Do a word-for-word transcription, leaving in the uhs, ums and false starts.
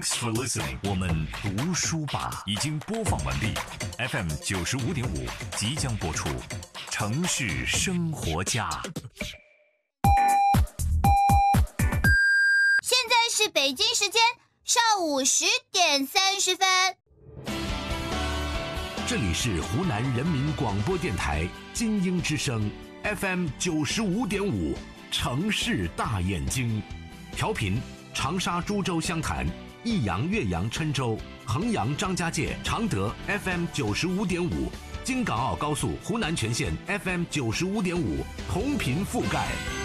Thanks for listening。我们读书吧已经播放完毕 ，F M 九十五点五即将播出。城市生活家。 现在是北京时间上午十点三十分。 这里是湖南人民广播电台金鹰之声 F M 九十五点五，城市大眼睛，调频长沙、株洲、湘潭、益阳、岳阳、郴州、衡阳、张家界、常德 F M 九十五点五，京港澳高速湖南全线 F M 九十五点五，同频覆盖。